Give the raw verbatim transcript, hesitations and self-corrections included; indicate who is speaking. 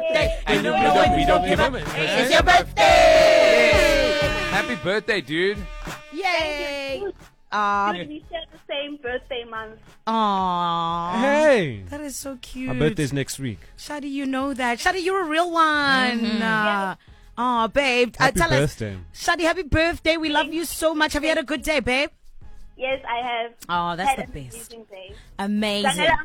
Speaker 1: birthday. And you know when we don't give up, it's your birthday.
Speaker 2: Happy birthday, dude.
Speaker 1: Yay.
Speaker 3: Um, we share the same birthday month.
Speaker 1: Aww.
Speaker 4: Hey.
Speaker 1: That is so cute.
Speaker 4: My birthday's next week.
Speaker 1: Shadi, you know that. Shadi, you're a real one. Mm-hmm. Uh, oh, babe.
Speaker 4: Happy
Speaker 1: uh, tell
Speaker 4: birthday.
Speaker 1: us. Shadi, happy birthday. We love you so much. Have you had a good day, babe?
Speaker 3: Yes, I have.
Speaker 1: Oh, that's
Speaker 3: had
Speaker 1: the
Speaker 3: an
Speaker 1: best.
Speaker 3: amazing day.
Speaker 1: Amazing.